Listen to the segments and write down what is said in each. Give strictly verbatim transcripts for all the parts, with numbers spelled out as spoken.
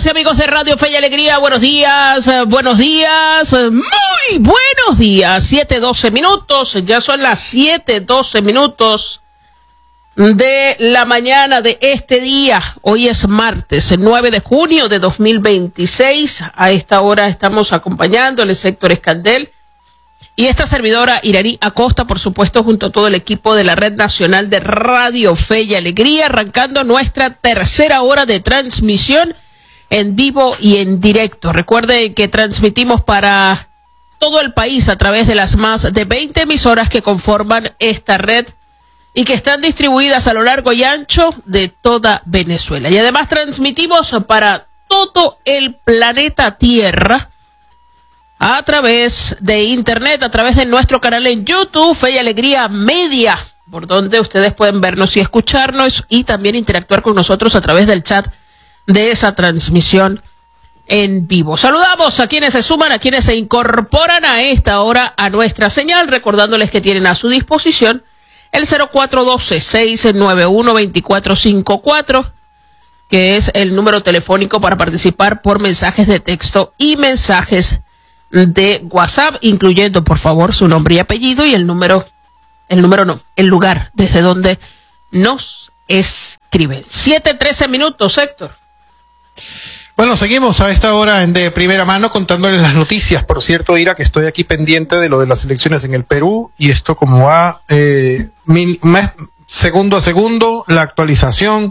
amigas y amigos de Radio Fe y Alegría, buenos días, buenos días, muy buenos días. siete doce minutos, ya son las siete doce minutos de la mañana de este día. Hoy es martes, nueve de junio de dos mil veintiséis. A esta hora estamos acompañándoles Héctor Escandel y esta servidora Iraní Acosta, por supuesto, junto a todo el equipo de la Red Nacional de Radio Fe y Alegría, arrancando nuestra tercera hora de transmisión en vivo y en directo. Recuerden que transmitimos para todo el país a través de las más de veinte emisoras que conforman esta red y que están distribuidas a lo largo y ancho de toda Venezuela. Y además transmitimos para todo el planeta Tierra a través de internet, a través de nuestro canal en YouTube, Fe y Alegría Media, por donde ustedes pueden vernos y escucharnos y también interactuar con nosotros a través del chat de esa transmisión en vivo. Saludamos a quienes se suman, a quienes se incorporan a esta hora a nuestra señal, recordándoles que tienen a su disposición el cero cuatro uno dos, seis nueve uno, dos cuatro cinco cuatro, que es el número telefónico para participar por mensajes de texto y mensajes de WhatsApp, incluyendo, por favor, su nombre y apellido y el número, el número no, el lugar desde donde nos escriben. siete trece minutos, Héctor. Bueno, seguimos a esta hora de primera mano contándoles las noticias. Por cierto, Ira, que estoy aquí pendiente de lo de las elecciones en el Perú y esto como va eh, mil, mes, segundo a segundo, la actualización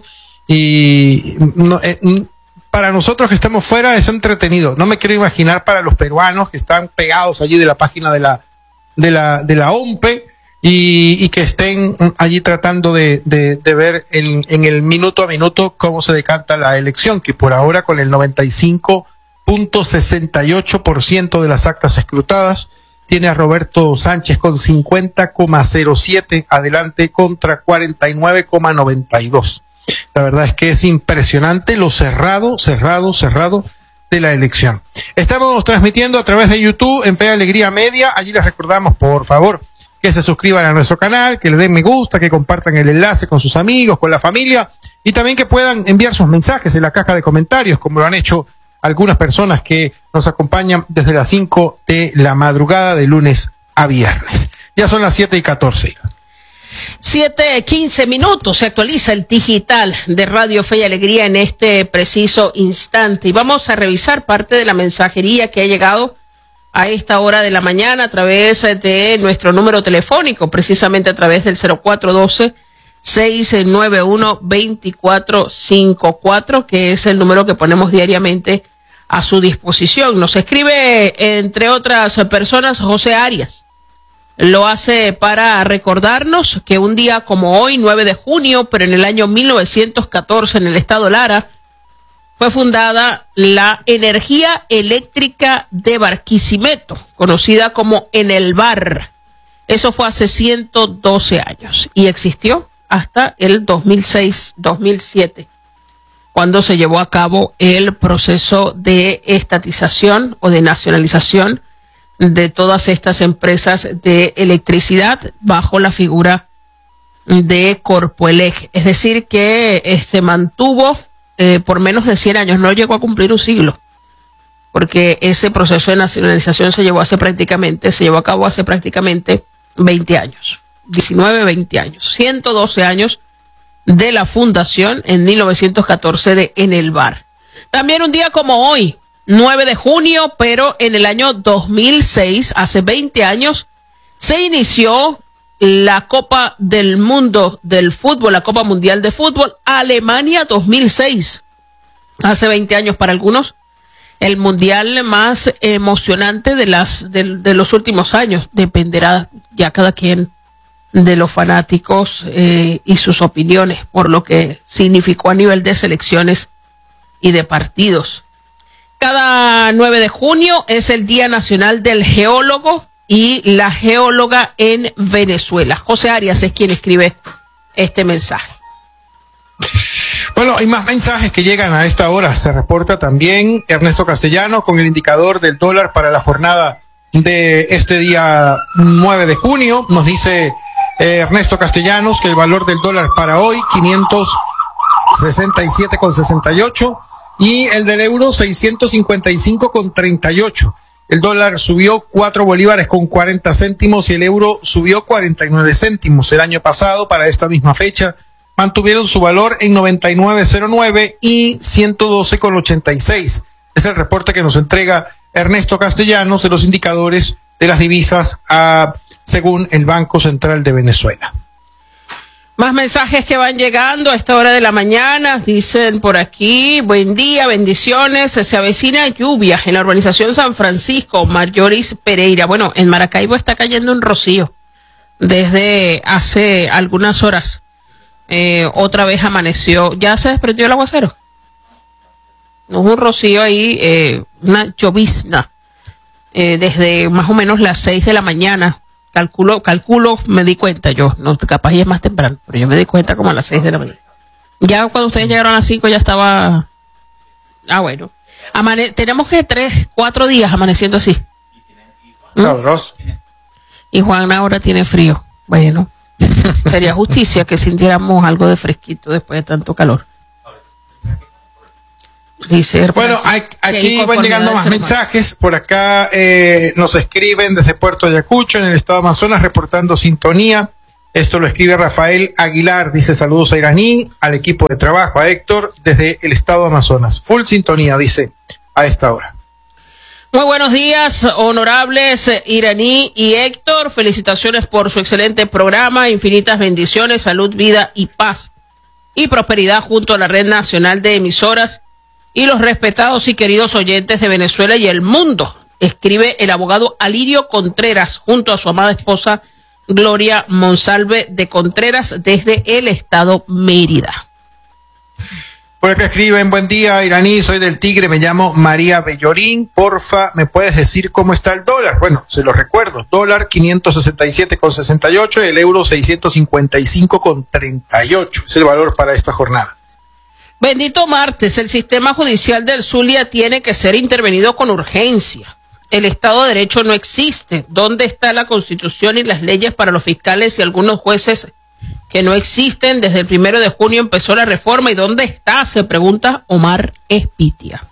y no, eh, para nosotros que estamos fuera es entretenido. No me quiero imaginar para los peruanos que están pegados allí de la página de la de la de la O M P E y, y que estén allí tratando de, de, de ver en, en el minuto a minuto cómo se decanta la elección, que por ahora con el noventa y cinco punto sesenta y ocho por ciento de las actas escrutadas tiene a Roberto Sánchez con cincuenta coma cero siete adelante contra cuarenta y nueve coma noventa y dos. La verdad es que es impresionante lo cerrado, cerrado, cerrado de la elección. Estamos transmitiendo a través de YouTube en Fe y Alegría Media. Allí les recordamos, por favor, que se suscriban a nuestro canal, que le den me gusta, que compartan el enlace con sus amigos, con la familia, y también que puedan enviar sus mensajes en la caja de comentarios, como lo han hecho algunas personas que nos acompañan desde las cinco de la madrugada de lunes a viernes. Ya son las siete y catorce. siete quince minutos, se actualiza el digital de Radio Fe y Alegría en este preciso instante. Y vamos a revisar parte de la mensajería que ha llegado a esta hora de la mañana a través de nuestro número telefónico, precisamente a través del cero cuatro uno dos, seis nueve uno, dos cuatro cinco cuatro, que es el número que ponemos diariamente a su disposición. Nos escribe, entre otras personas, José Arias. Lo hace para recordarnos que un día como hoy, nueve de junio, pero en el año mil novecientos catorce, en el estado Lara, fue fundada la Energía Eléctrica de Barquisimeto, conocida como Enelvar. Eso fue hace ciento doce años y existió hasta el dos mil seis dos mil siete, cuando se llevó a cabo el proceso de estatización o de nacionalización de todas estas empresas de electricidad bajo la figura de Corpoelec. Es decir, que este mantuvo eh, por menos de cien años, no llegó a cumplir un siglo, porque ese proceso de nacionalización se llevó hace prácticamente, se llevó a cabo hace prácticamente veinte años, diecinueve, veinte años, ciento doce años de la fundación en mil novecientos catorce de Enelvar. También un día como hoy, nueve de junio, pero en el año dos mil seis, hace veinte años, se inició la Copa del Mundo del Fútbol, la Copa Mundial de Fútbol, Alemania dos mil seis. Hace veinte años para algunos, el mundial más emocionante de, las, de, de los últimos años. Dependerá ya cada quien de los fanáticos eh, y sus opiniones, por lo que significó a nivel de selecciones y de partidos. Cada nueve de junio es el Día Nacional del Geólogo y la Geóloga en Venezuela. José Arias es quien escribe este mensaje. Bueno, hay más mensajes que llegan a esta hora. Se reporta también Ernesto Castellano con el indicador del dólar para la jornada de este día nueve de junio. Nos dice eh, Ernesto Castellanos que el valor del dólar para hoy, quinientos sesenta y siete con sesenta y ocho. Y el del euro, seiscientos cincuenta y cinco con treinta y ocho. El dólar subió cuatro bolívares con cuarenta céntimos y el euro subió cuarenta y nueve céntimos. El año pasado, para esta misma fecha, mantuvieron su valor en noventa y nueve cero nueve y ciento doce con ochenta y seis. Es el reporte que nos entrega Ernesto Castellanos de los indicadores de las divisas a, según el Banco Central de Venezuela. Más mensajes que van llegando a esta hora de la mañana. Dicen por aquí, buen día, bendiciones. Se avecina lluvia en la urbanización San Francisco. Marjoris Pereira. Bueno, en Maracaibo está cayendo un rocío desde hace algunas horas. Eh, otra vez amaneció. ¿Ya se desprendió el aguacero? No es un rocío ahí, eh, una llovizna. Eh, desde más o menos las seis de la mañana, calculo, calculo, me di cuenta yo, no, capaz ya es más temprano, pero yo me di cuenta como a las seis de la mañana. Ya cuando ustedes llegaron a las cinco ya estaba, ah bueno, Amane tenemos que tres, cuatro días amaneciendo así. Sabroso. ¿Mm? Y Juan ahora tiene frío, bueno, sería justicia que sintiéramos algo de fresquito después de tanto calor. Dice, bueno, hay, aquí van llegando más mensajes. Por acá eh, nos escriben desde Puerto Ayacucho, en el estado de Amazonas, reportando sintonía. Esto lo escribe Rafael Aguilar. Dice saludos a Iraní, al equipo de trabajo, a Héctor, desde el estado de Amazonas. Full sintonía, dice, a esta hora. Muy buenos días, honorables Iraní y Héctor. Felicitaciones por su excelente programa. Infinitas bendiciones, salud, vida y paz y prosperidad junto a la Red Nacional de Emisoras y los respetados y queridos oyentes de Venezuela y el mundo, escribe el abogado Alirio Contreras junto a su amada esposa Gloria Monsalve de Contreras desde el estado Mérida. Por acá escriben, buen día Iraní, soy del Tigre, me llamo María Bellorín, porfa, ¿me puedes decir cómo está el dólar? Bueno, se lo recuerdo, dólar quinientos sesenta y siete con sesenta y ocho y el euro seiscientos cincuenta y cinco con treinta y ocho, es el valor para esta jornada. Bendito martes, el sistema judicial del Zulia tiene que ser intervenido con urgencia. El Estado de Derecho no existe. ¿Dónde está la Constitución y las leyes para los fiscales y algunos jueces que no existen? Desde el primero de junio empezó la reforma. ¿Y dónde está? Se pregunta Omar Espitia.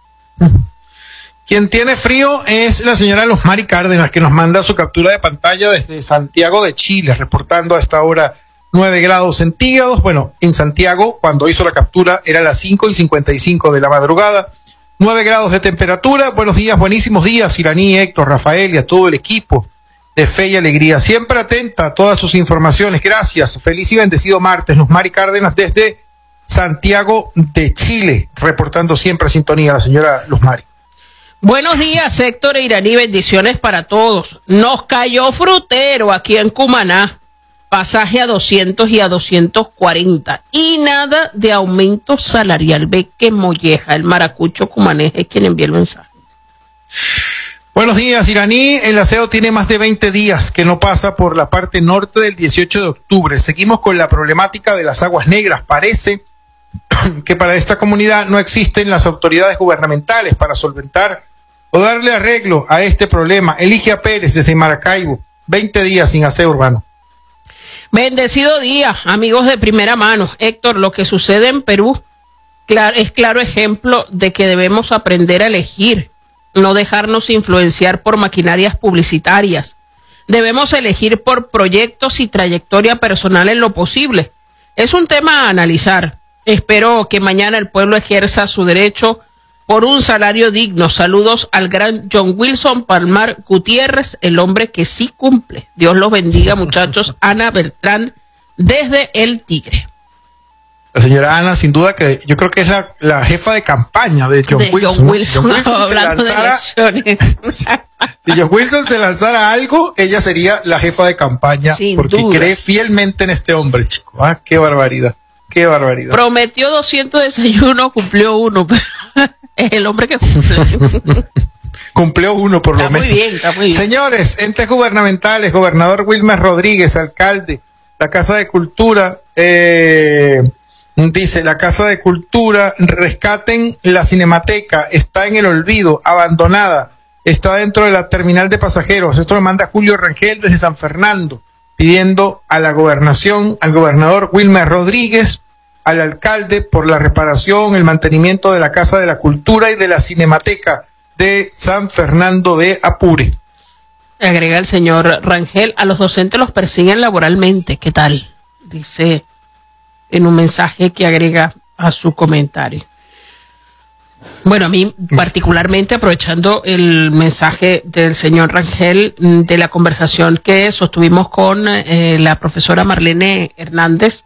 Quien tiene frío es la señora Luzmari Cárdenas, que nos manda su captura de pantalla desde Santiago de Chile, reportando a esta hora nueve grados centígrados. Bueno, en Santiago, cuando hizo la captura, era las cinco y cincuenta y cinco de la madrugada. nueve grados de temperatura. Buenos días, buenísimos días, Iraní, Héctor, Rafael y a todo el equipo de Fe y Alegría. Siempre atenta a todas sus informaciones. Gracias. Feliz y bendecido martes. Luzmari Cárdenas desde Santiago de Chile, reportando siempre a sintonía la señora Luzmari. Buenos días, Héctor e Iraní. Bendiciones para todos. Nos cayó frutero aquí en Cumaná. Pasaje a doscientos y a doscientos cuarenta. Y nada de aumento salarial. Ve que molleja. El maracucho cumanés es quien envía el mensaje. Buenos días, Iraní. El aseo tiene más de veinte días que no pasa por la parte norte del dieciocho de octubre. Seguimos con la problemática de las aguas negras. Parece que para esta comunidad no existen las autoridades gubernamentales para solventar o darle arreglo a este problema. Eligia Pérez desde Maracaibo. veinte días sin aseo urbano. Bendecido día, amigos de primera mano. Héctor, lo que sucede en Perú clar- es claro ejemplo de que debemos aprender a elegir, no dejarnos influenciar por maquinarias publicitarias. Debemos elegir por proyectos y trayectoria personal en lo posible. Es un tema a analizar. Espero que mañana el pueblo ejerza su derecho por un salario digno. Saludos al gran John Wilson Palmar Gutiérrez, el hombre que sí cumple. Dios los bendiga, muchachos. Ana Beltrán, desde el Tigre. La señora Ana, sin duda que yo creo que es la, la jefa de campaña de John de Wilson. John Wilson, John Wilson no, se hablando lanzara, de elecciones. si John Wilson se lanzara algo, ella sería la jefa de campaña, sin porque duda. Cree fielmente en este hombre, chico. Ah, qué barbaridad, qué barbaridad. Prometió doscientos desayunos, cumplió uno, pero es el hombre que cumple. Cumplió uno por está lo menos. Muy bien, está muy bien. Señores, entes gubernamentales, gobernador Wilmer Rodríguez, alcalde, la Casa de Cultura, eh, dice, la Casa de Cultura, rescaten la Cinemateca, está en el olvido, abandonada, está dentro de la terminal de pasajeros. Esto lo manda Julio Rangel desde San Fernando, pidiendo a la gobernación, al gobernador Wilmer Rodríguez, al alcalde por la reparación, el mantenimiento de la Casa de la Cultura y de la Cinemateca de San Fernando de Apure. Agrega el señor Rangel, a los docentes los persiguen laboralmente. ¿Qué tal? Dice en un mensaje que agrega a su comentario. Bueno, a mí particularmente, aprovechando el mensaje del señor Rangel, de la conversación que sostuvimos con eh, la profesora Marlene Hernández,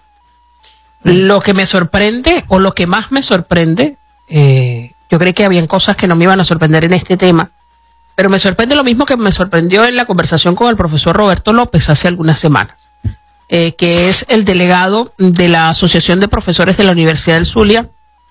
lo que me sorprende, o lo que más me sorprende, eh, yo creo que habían cosas que no me iban a sorprender en este tema, pero me sorprende lo mismo que me sorprendió en la conversación con el profesor Roberto López hace algunas semanas, eh, que es el delegado de la Asociación de Profesores de la Universidad del Zulia,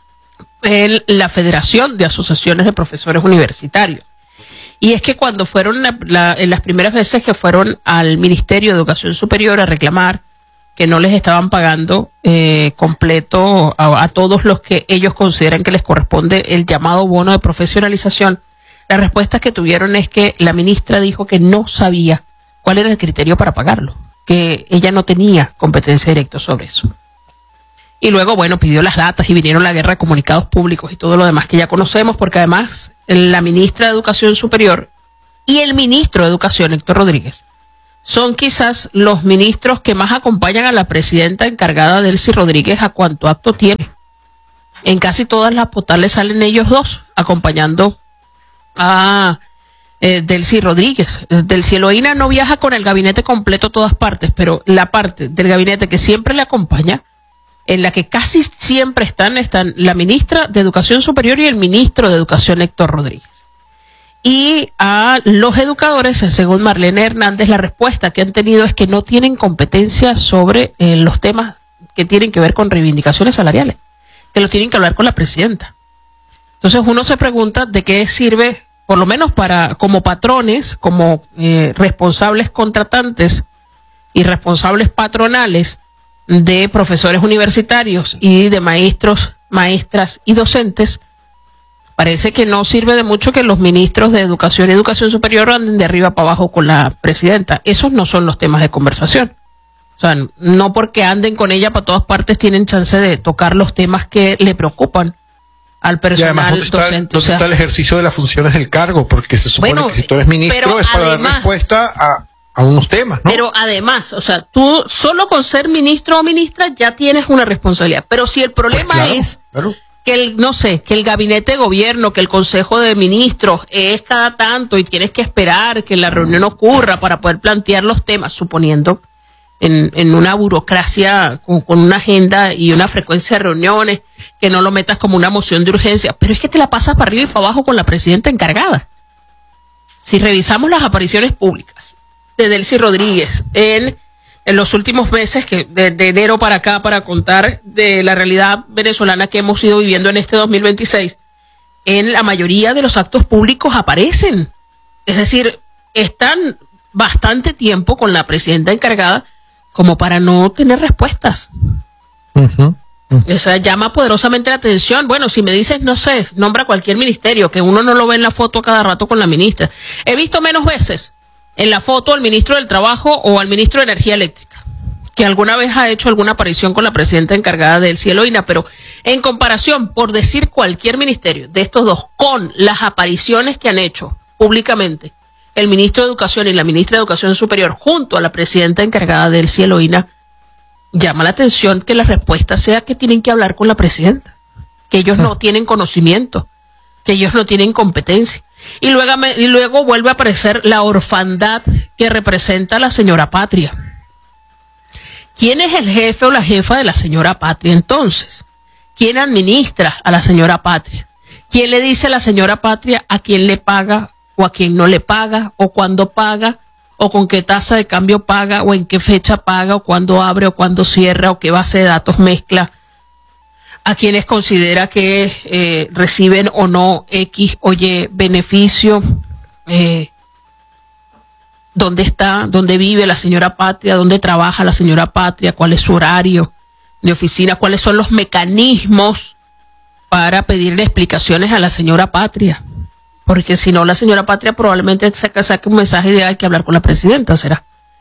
en la Federación de Asociaciones de Profesores Universitarios. Y es que cuando fueron, la, la, en las primeras veces que fueron al Ministerio de Educación Superior a reclamar que no les estaban pagando eh, completo a, a todos los que ellos consideran que les corresponde el llamado bono de profesionalización, la respuesta que tuvieron es que la ministra dijo que no sabía cuál era el criterio para pagarlo, que ella no tenía competencia directa sobre eso. Y luego, bueno, pidió las datas y vinieron la guerra de comunicados públicos y todo lo demás que ya conocemos, porque además la ministra de Educación Superior y el ministro de Educación, Héctor Rodríguez, son quizás los ministros que más acompañan a la presidenta encargada, Delcy Rodríguez, a cuanto acto tiene. En casi todas las postales salen ellos dos, acompañando a eh, Delcy Rodríguez. Delcy Eloína no viaja con el gabinete completo a todas partes, pero la parte del gabinete que siempre le acompaña, en la que casi siempre están, están la ministra de Educación Superior y el ministro de Educación, Héctor Rodríguez. Y a los educadores, según Marlene Hernández, la respuesta que han tenido es que no tienen competencia sobre eh, los temas que tienen que ver con reivindicaciones salariales, que lo tienen que hablar con la presidenta. Entonces uno se pregunta de qué sirve, por lo menos para como patrones, como eh, responsables contratantes y responsables patronales de profesores universitarios y de maestros, maestras y docentes, parece que no sirve de mucho que los ministros de Educación y Educación Superior anden de arriba para abajo con la presidenta. Esos no son los temas de conversación. O sea, no porque anden con ella para todas partes tienen chance de tocar los temas que le preocupan al personal y además, ¿dónde está, docente. ¿dónde o sea, está el ejercicio de las funciones del cargo? Porque se supone bueno, que si tú eres ministro es para además, dar respuesta a... a unos temas, ¿no? Pero además, o sea, tú solo con ser ministro o ministra ya tienes una responsabilidad. Pero si el problema pues claro, es claro. que el, no sé, que el gabinete de gobierno, que el consejo de ministros es cada tanto y tienes que esperar que la reunión ocurra para poder plantear los temas, suponiendo en, en una burocracia con, con una agenda y una frecuencia de reuniones, que no lo metas como una moción de urgencia, pero es que te la pasas para arriba y para abajo con la presidenta encargada. Si revisamos las apariciones públicas de Delcy Rodríguez en, en los últimos meses, que de, de enero para acá, para contar de la realidad venezolana que hemos ido viviendo en este dos mil veintiséis, en la mayoría de los actos públicos aparecen. Es decir, están bastante tiempo con la presidenta encargada como para no tener respuestas. Uh-huh. Uh-huh. O sea, llama poderosamente la atención. Bueno, si me dices, no sé, nombra cualquier ministerio, que uno no lo ve en la foto cada rato con la ministra. He visto menos veces en la foto al ministro del Trabajo o al ministro de Energía Eléctrica, que alguna vez ha hecho alguna aparición con la presidenta encargada del Cielo Ina, pero en comparación, por decir cualquier ministerio de estos dos, con las apariciones que han hecho públicamente el ministro de Educación y la ministra de Educación Superior junto a la presidenta encargada del Cielo Ina, llama la atención que la respuesta sea que tienen que hablar con la presidenta, que ellos no tienen conocimiento, que ellos no tienen competencia. Y luego, y luego vuelve a aparecer la orfandad que representa la señora Patria. ¿Quién es el jefe o la jefa de la señora Patria entonces? ¿Quién administra a la señora Patria? ¿Quién le dice a la señora Patria a quién le paga o a quién no le paga, o cuándo paga, o con qué tasa de cambio paga, o en qué fecha paga, o cuándo abre, o cuándo cierra, o qué base de datos mezcla? A quienes considera que eh, reciben o no X o Y beneficio, eh, dónde está, dónde vive la señora Patria, dónde trabaja la señora Patria, cuál es su horario de oficina, cuáles son los mecanismos para pedirle explicaciones a la señora Patria, porque si no la señora Patria probablemente saque, saque un mensaje de hay que hablar con la presidenta, será.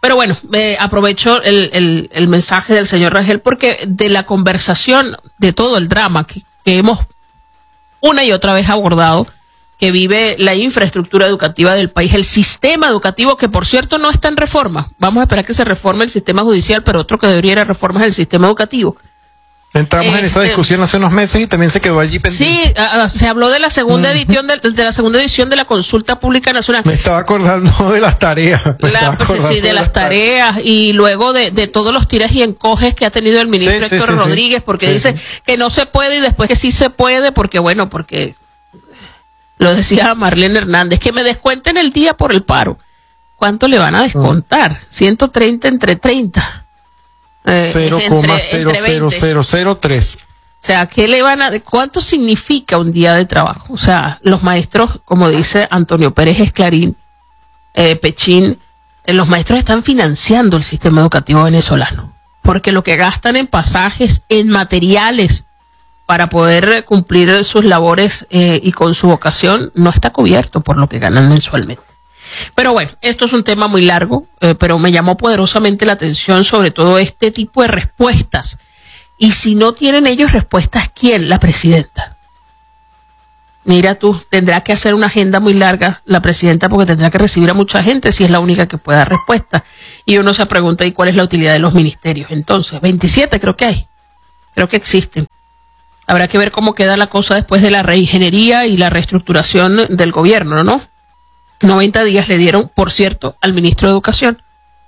Pero bueno, eh, aprovecho el, el, el mensaje del señor Rangel porque de la conversación, de todo el drama que, que hemos una y otra vez abordado, que vive la infraestructura educativa del país, el sistema educativo, que por cierto no está en reforma. Vamos a esperar que se reforme el sistema judicial, pero otro que debería ir a reforma es el sistema educativo. Entramos eh, en esa discusión eh, hace unos meses y también se quedó allí pendiente. Sí, a, a, se habló de la segunda uh-huh. edición de, de la segunda edición de la Consulta Pública Nacional. Me estaba acordando de las tareas. La, sí, de, de las tareas, tareas y luego de, de todos los tiras y encoges que ha tenido el ministro sí, Héctor sí, sí, Rodríguez, sí. porque sí, dice sí. que no se puede y después que sí se puede, porque bueno, porque lo decía Marlene Hernández, que me descuenten el día por el paro. ¿Cuánto le van a descontar? Uh-huh. ciento treinta entre treinta. Eh, cero coma cero cero cero cero tres. O sea, ¿qué le van a, ¿cuánto significa un día de trabajo? O sea, los maestros, como dice Antonio Pérez Esclarín, eh, Pechín, eh, los maestros están financiando el sistema educativo venezolano, porque lo que gastan en pasajes, en materiales, para poder cumplir sus labores eh, y con su vocación, no está cubierto por lo que ganan mensualmente. Pero bueno, esto es un tema muy largo, eh, pero me llamó poderosamente la atención sobre todo este tipo de respuestas. Y si no tienen ellos respuestas, ¿quién? La presidenta. Mira tú, tendrá que hacer una agenda muy larga la presidenta porque tendrá que recibir a mucha gente si es la única que pueda dar respuesta. Y uno se pregunta, ¿y cuál es la utilidad de los ministerios? Entonces, veintisiete creo que hay, creo que existen. Habrá que ver cómo queda la cosa después de la reingeniería y la reestructuración del gobierno, ¿no? noventa días le dieron, por cierto, al ministro de Educación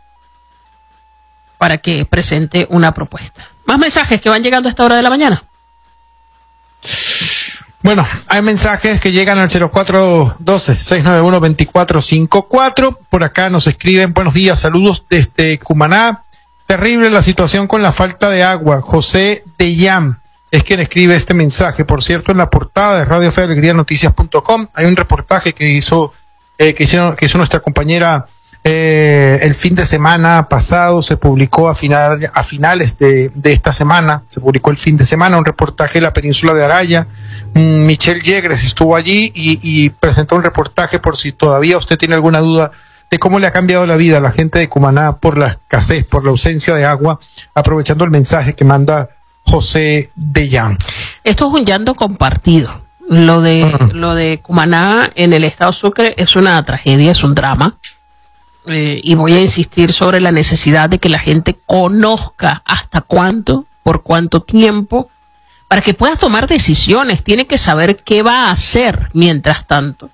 para que presente una propuesta. Más mensajes que van llegando a esta hora de la mañana. Bueno, hay mensajes que llegan al cero cuatro uno dos, seis nueve uno, dos cuatro cinco cuatro. Por acá nos escriben, buenos días, saludos desde Cumaná. Terrible la situación con la falta de agua. José Deyam es quien escribe este mensaje. Por cierto, en la portada de Radio Fe de Alegría Noticias punto com hay un reportaje que hizo Eh, que, hicieron, que hizo nuestra compañera eh, el fin de semana pasado, se publicó a, final, a finales de, de esta semana, se publicó el fin de semana un reportaje de la península de Araya. mm, Michelle Yegres estuvo allí y, y presentó un reportaje por si todavía usted tiene alguna duda de cómo le ha cambiado la vida a la gente de Cumaná por la escasez, por la ausencia de agua, aprovechando el mensaje que manda José Deyán. Esto es un llanto compartido. Lo de uh-huh. lo de Cumaná en el estado Sucre es una tragedia, es un drama, eh, y voy a insistir sobre la necesidad de que la gente conozca hasta cuánto, por cuánto tiempo, para que pueda tomar decisiones. Tiene que saber qué va a hacer mientras tanto.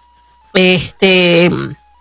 Este,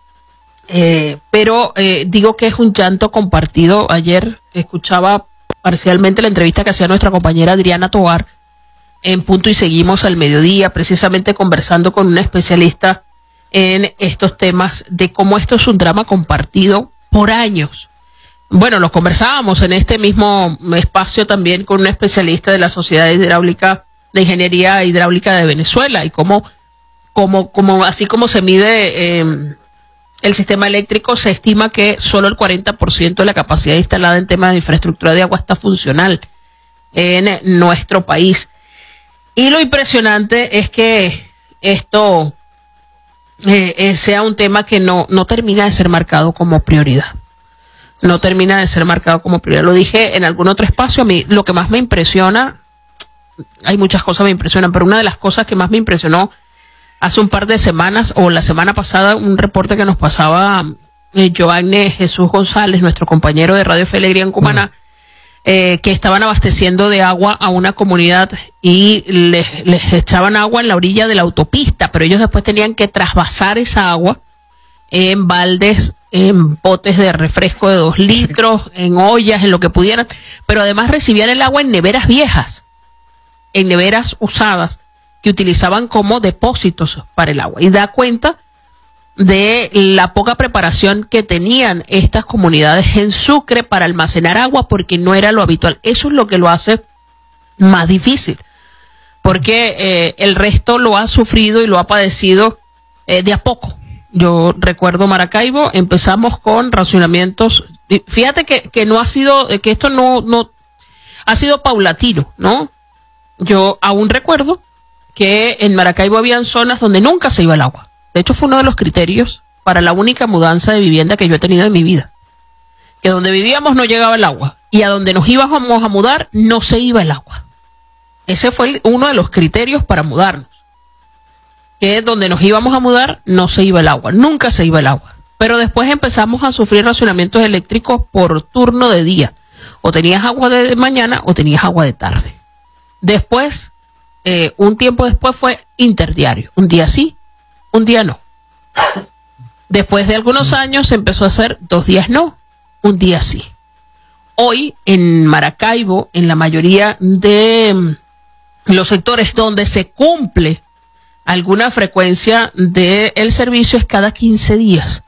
eh, pero eh, digo que es un llanto compartido. Ayer escuchaba parcialmente la entrevista que hacía nuestra compañera Adriana Tovar en Punto y Seguimos al mediodía, precisamente conversando con una especialista en estos temas de cómo esto es un drama compartido por años. Bueno, lo conversábamos en este mismo espacio también con una especialista de la Sociedad Hidráulica de Ingeniería Hidráulica de Venezuela y cómo, cómo, cómo así como se mide eh, el sistema eléctrico, se estima que solo el cuarenta por ciento de la capacidad instalada en temas de infraestructura de agua está funcional en nuestro país. Y lo impresionante es que esto eh, eh, sea un tema que no, no termina de ser marcado como prioridad. No termina de ser marcado como prioridad. Lo dije en algún otro espacio. A mí lo que más me impresiona, hay muchas cosas que me impresionan, pero una de las cosas que más me impresionó hace un par de semanas, o la semana pasada, un reporte que nos pasaba eh, Giovanni Jesús González, nuestro compañero de Radio Fe Alegría en Cumaná, mm. Eh, que estaban abasteciendo de agua a una comunidad y les, les echaban agua en la orilla de la autopista, pero ellos después tenían que trasvasar esa agua en baldes, en botes de refresco de dos litros, sí. en ollas, en lo que pudieran, pero además recibían el agua en neveras viejas, en neveras usadas, que utilizaban como depósitos para el agua. Y da cuenta de la poca preparación que tenían estas comunidades en Sucre para almacenar agua, porque no era lo habitual. Eso es lo que lo hace más difícil, porque eh, el resto lo ha sufrido y lo ha padecido eh, de a poco. Yo recuerdo Maracaibo, empezamos con racionamientos. Fíjate que, que no ha sido, que esto no, no ha sido paulatino, ¿no? Yo aún recuerdo que en Maracaibo habían zonas donde nunca se iba el agua. De hecho, fue uno de los criterios para la única mudanza de vivienda que yo he tenido en mi vida. que donde vivíamos no llegaba el agua y a donde nos íbamos a mudar no se iba el agua. Ese fue el, uno de los criterios para mudarnos, que donde nos íbamos a mudar no se iba el agua, nunca se iba el agua. Pero después empezamos a sufrir racionamientos eléctricos por turno de día. O tenías agua de mañana o tenías agua de tarde. Después, eh, un tiempo después fue interdiario. Un día sí, un día no. Después de algunos años se empezó a hacer dos días no, un día sí. Hoy en Maracaibo, en la mayoría de los sectores donde se cumple alguna frecuencia del servicio es cada quince días.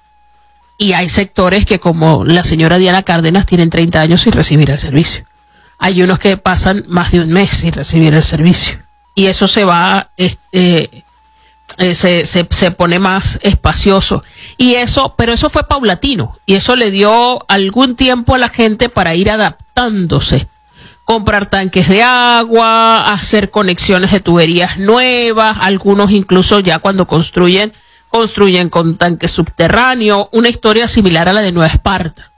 Y hay sectores que, como la señora Diana Cárdenas, tienen treinta años sin recibir el servicio. Hay unos que pasan más de un mes sin recibir el servicio. Y eso se va, este, eh, se, se, se pone más espacioso. Y eso, pero eso fue paulatino. Y eso le dio algún tiempo a la gente para ir adaptándose. Comprar tanques de agua, hacer conexiones de tuberías nuevas. Algunos incluso ya cuando construyen, construyen con tanques subterráneos. Una historia similar a la de Nueva Esparta.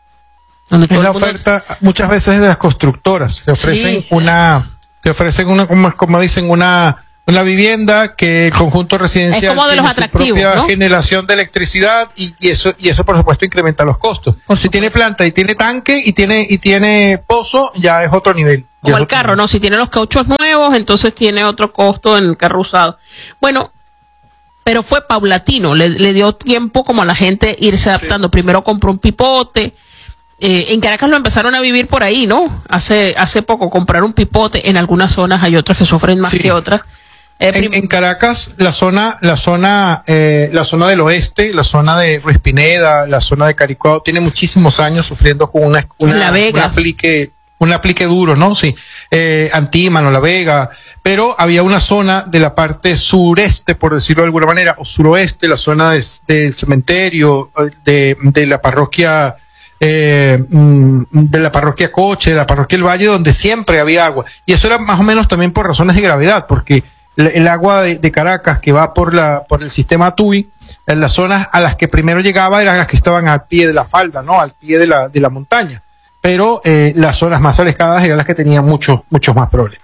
Es la oferta muchas veces de las constructoras. Te ofrecen sí. una, te ofrecen una, como, como dicen, una, una vivienda que el conjunto residencial es como de tiene los atractivos, su propia ¿no? generación de electricidad y, y eso, y eso por supuesto incrementa los costos. Por si tiene planta y tiene tanque y tiene, y tiene pozo, ya es otro nivel. Como el carro, ¿no? Si tiene los cauchos nuevos, entonces tiene otro costo en el carro usado. Bueno, pero fue paulatino, le, le dio tiempo como a la gente irse adaptando. Sí. Primero compró un pipote. Eh, en Caracas lo empezaron a vivir por ahí, ¿no? Hace hace poco comprar un pipote. En algunas zonas hay otras que sufren más sí. que otras. Eh, en, en Caracas, la zona, la zona, eh, la zona del oeste, la zona de Ruiz Pineda, la zona de Caricuao, tiene muchísimos años sufriendo con una, una, La Vega. un aplique, un aplique duro, ¿no? Sí. Eh, Antímano, La Vega, pero había una zona de la parte sureste, por decirlo de alguna manera, o suroeste, la zona de, del cementerio, de, de la parroquia, Eh, de la parroquia Coche, de la parroquia El Valle, donde siempre había agua. Y eso era más o menos también por razones de gravedad, porque el, el agua de, de Caracas que va por la por el sistema Tuy, en las zonas a las que primero llegaba eran las que estaban al pie de la falda, ¿no? Al pie de la, de la montaña. Pero eh, las zonas más alejadas eran las que tenían muchos, muchos más problemas.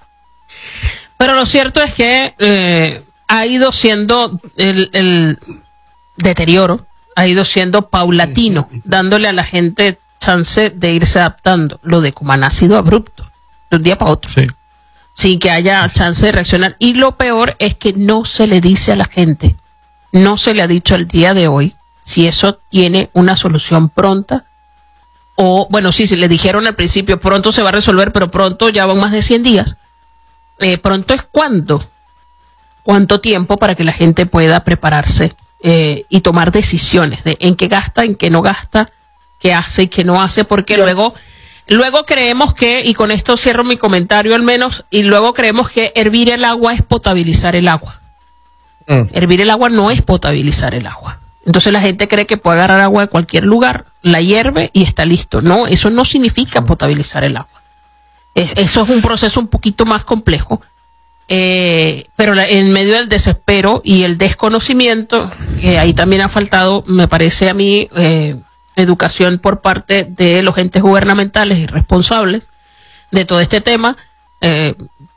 Pero lo cierto es que eh, ha ido siendo el, el deterioro ha ido siendo paulatino, dándole a la gente chance de irse adaptando. Lo de Cumaná ha sido abrupto, de un día para otro, sí. sin que haya chance de reaccionar. Y lo peor es que no se le dice a la gente, no se le ha dicho al día de hoy si eso tiene una solución pronta. O, bueno, sí, se le dijeron al principio, pronto se va a resolver, pero pronto ya van más de cien días. Eh, pronto es cuándo, cuánto tiempo para que la gente pueda prepararse Eh, y tomar decisiones de en qué gasta, en qué no gasta, qué hace y qué no hace, porque yeah. luego luego creemos que, y con esto cierro mi comentario al menos, y luego creemos que hervir el agua es potabilizar el agua. Mm. Hervir el agua no es potabilizar el agua. Entonces la gente cree que puede agarrar agua de cualquier lugar, la hierve y está listo. No, eso no significa potabilizar el agua. Es, eso es un proceso un poquito más complejo. Eh, pero la, en medio del desespero y el desconocimiento, eh, ahí también ha faltado, me parece a mí, eh, educación por parte de los entes gubernamentales y responsables de todo este tema, eh,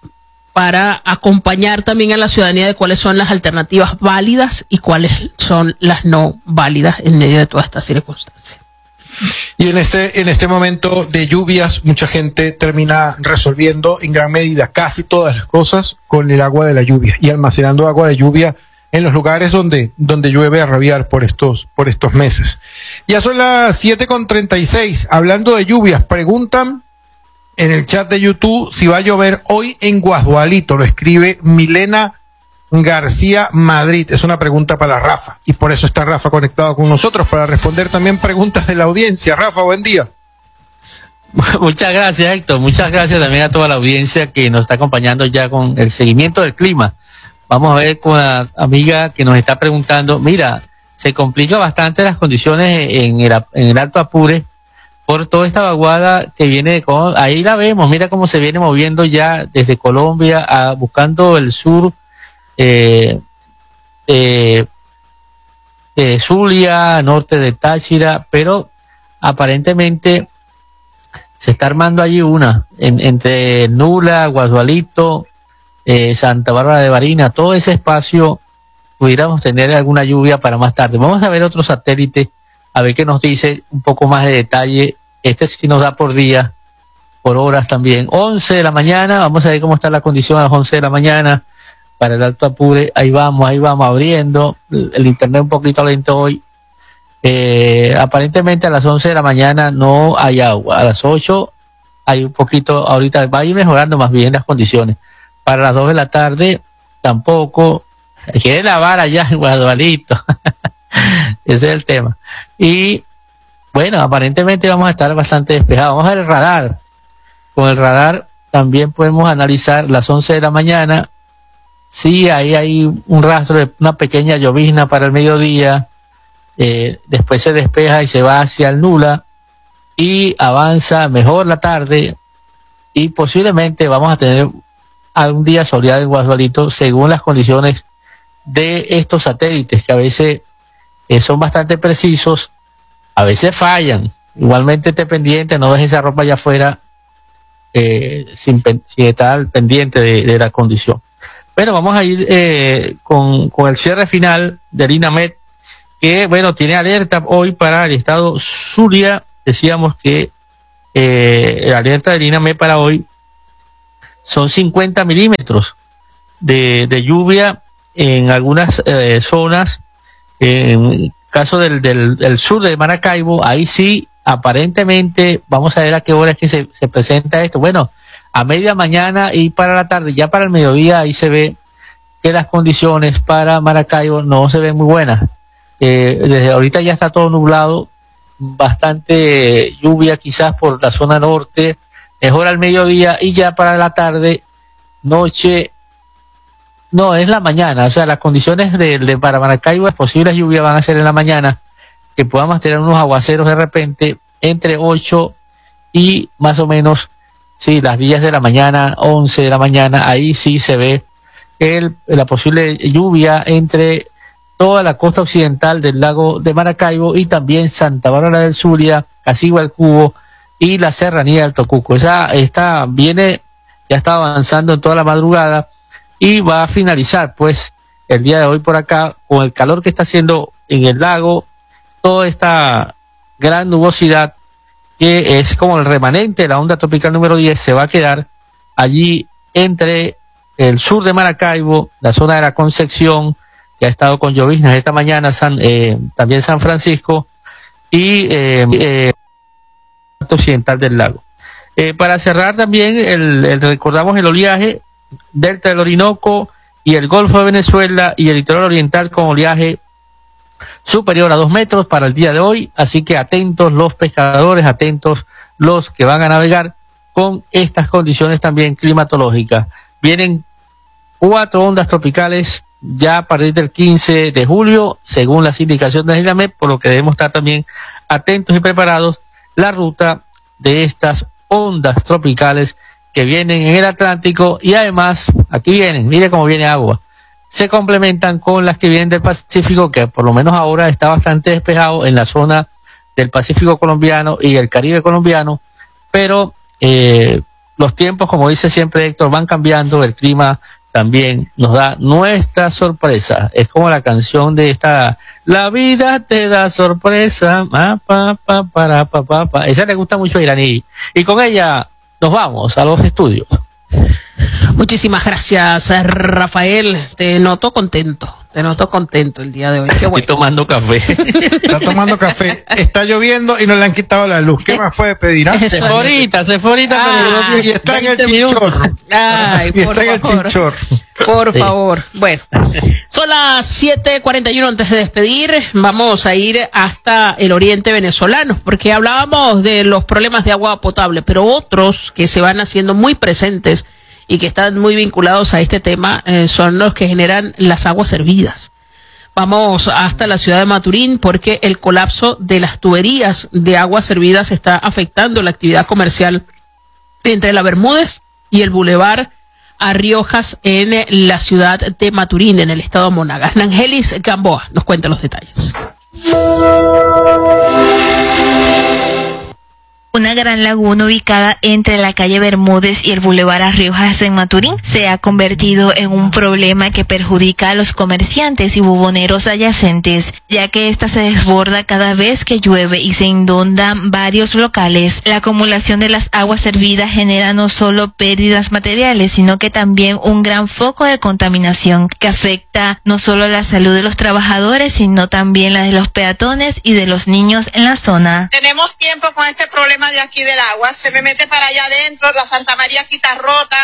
para acompañar también a la ciudadanía de cuáles son las alternativas válidas y cuáles son las no válidas en medio de toda esta circunstancia. Y en este, en este momento de lluvias, mucha gente termina resolviendo en gran medida casi todas las cosas con el agua de la lluvia y almacenando agua de lluvia en los lugares donde, donde llueve a rabiar por estos, por estos meses. Ya son las siete con treinta y seis. Hablando de lluvias, preguntan en el chat de YouTube si va a llover hoy en Guasdualito. Lo escribe Milena García Madrid. Es una pregunta para Rafa y por eso está Rafa conectado con nosotros para responder también preguntas de la audiencia. Rafa, buen día. Muchas gracias, Héctor. Muchas gracias también a toda la audiencia que nos está acompañando ya con el seguimiento del clima. Vamos a ver con la amiga que nos está preguntando, mira, se complica bastante las condiciones en el, en el Alto Apure por toda esta vaguada que viene de Colombia. Ahí la vemos, mira cómo se viene moviendo ya desde Colombia a, buscando el sur. Eh, eh, eh, Zulia, norte de Táchira, pero aparentemente se está armando allí una, en, entre Nula, Guadualito, eh, Santa Bárbara de Barinas, todo ese espacio pudiéramos tener alguna lluvia para más tarde. Vamos a ver otro satélite, a ver qué nos dice un poco más de detalle. Este sí nos da por día, por horas también. once de la mañana, vamos a ver cómo está la condición a las once de la mañana para el Alto Apure. Ahí vamos, ahí vamos abriendo. El, el internet un poquito lento hoy. Eh, aparentemente a las once de la mañana no hay agua. A las ocho hay un poquito, ahorita va a ir mejorando más bien las condiciones. Para las dos de la tarde tampoco. Quiere lavar allá en Guadualito. Ese es el tema. Y bueno, aparentemente vamos a estar bastante despejados. Vamos a ver el radar. Con el radar también podemos analizar las once de la mañana. Sí, ahí hay un rastro de una pequeña llovizna para el mediodía. Eh, después se despeja y se va hacia el Nula. Y avanza mejor la tarde. Y posiblemente vamos a tener algún día soleado en Guadualito según las condiciones de estos satélites, que a veces eh, son bastante precisos, a veces fallan. Igualmente esté pendiente, no deje esa ropa allá afuera eh, sin, sin estar pendiente de, de la condición. Bueno, vamos a ir eh, con, con el cierre final del INAMED, que bueno, tiene alerta hoy para el estado Zulia. Decíamos que eh, la alerta del INAMED para hoy son cincuenta milímetros de, de lluvia en algunas eh, zonas. En el caso del, del, del sur de Maracaibo, ahí sí, aparentemente, vamos a ver a qué hora es que se, se presenta esto. Bueno, a media mañana y para la tarde, ya para el mediodía, ahí se ve que las condiciones para Maracaibo no se ven muy buenas. Eh, desde ahorita ya está todo nublado, bastante lluvia quizás por la zona norte, mejor al mediodía y ya para la tarde, noche. No, es la mañana, o sea, las condiciones de, de para Maracaibo, las posibles lluvias van a ser en la mañana, que podamos tener unos aguaceros de repente entre ocho y más o menos, sí, las diez de la mañana, once de la mañana, ahí sí se ve el, la posible lluvia entre toda la costa occidental del lago de Maracaibo y también Santa Bárbara del Zulia, Casigua el Cubo y la serranía del Tocuco. Esa esta viene, ya está avanzando en toda la madrugada. Y va a finalizar, pues, el día de hoy por acá, con el calor que está haciendo en el lago, toda esta gran nubosidad, que es como el remanente de la onda tropical número diez, se va a quedar allí entre el sur de Maracaibo, la zona de la Concepción, que ha estado con lloviznas esta mañana, San, eh, también San Francisco, y eh, eh, occidental del lago. Eh, para cerrar también, el, el, recordamos el oleaje, Delta del Orinoco y el Golfo de Venezuela y el litoral oriental con oleaje superior a dos metros para el día de hoy, así que atentos los pescadores, atentos los que van a navegar con estas condiciones también climatológicas. Vienen cuatro ondas tropicales ya a partir del quince de julio, según las indicaciones del INAMED, por lo que debemos estar también atentos y preparados la ruta de estas ondas tropicales que vienen en el Atlántico y además, aquí vienen, mire cómo viene agua, se complementan con las que vienen del Pacífico, que por lo menos ahora está bastante despejado en la zona del Pacífico colombiano y el Caribe colombiano, pero eh, los tiempos, como dice siempre Héctor, van cambiando, el clima también nos da nuestra sorpresa. Es como la canción de esta, la vida te da sorpresa, pa, pa, pa, para, pa, pa, pa. Esa le gusta mucho a Iraní, y con ella nos vamos a los estudios. Muchísimas gracias, Rafael. Te noto contento. Te noto contento el día de hoy. Qué bueno. Estoy tomando café. Está tomando café. Está lloviendo y no le han quitado la luz. ¿Qué más puede pedir? ¿Ah? Se fue ahorita, se fue ahorita. Ah, pero y está en el chinchorro. Ay, y por está en el favor. chinchorro. Por Sí. favor. Bueno, son las siete cuarenta y uno. Antes de despedir, vamos a ir hasta el oriente venezolano, porque hablábamos de los problemas de agua potable, pero otros que se van haciendo muy presentes y que están muy vinculados a este tema eh, son los que generan las aguas hervidas. Vamos hasta la ciudad de Maturín porque el colapso de las tuberías de aguas hervidas está afectando la actividad comercial entre la Bermúdez y el Boulevard a Riojas en la ciudad de Maturín, en el estado de Monagas. Nangelis Gamboa nos cuenta los detalles. Una gran laguna ubicada entre la calle Bermúdez y el Boulevard A Riojas en Maturín se ha convertido en un problema que perjudica a los comerciantes y buboneros adyacentes, ya que ésta se desborda cada vez que llueve y se inundan varios locales. La acumulación de las aguas servidas genera no solo pérdidas materiales, sino que también un gran foco de contaminación que afecta no solo la salud de los trabajadores, sino también la de los peatones y de los niños en la zona. Tenemos tiempo con este problema de aquí del agua, se me mete para allá adentro, la Santa María aquí está rota.